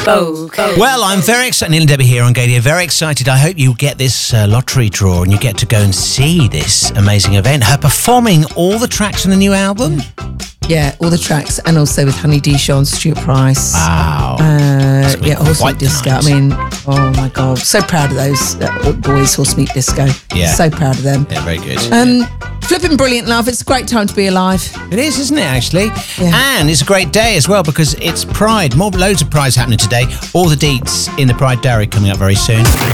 Well, I'm very excited. Neil and Debbie here on Gadio. Very excited. I hope you get this lottery draw and you get to go and see this amazing event. Her performing all the tracks on the new album. Yeah, all the tracks, and also with Honey Dijon, Stuart Price. Wow. Horse Meat Disco. I mean, oh my God. So proud of those boys, Horse Meat Disco. Yeah. So proud of them. Yeah, very good. Flipping brilliant, love. It's a great time to be alive. It is, isn't it, actually? Yeah. And it's a great day as well because it's Pride. Loads of Prides happening today. All the deets in the Pride Diary coming up very soon.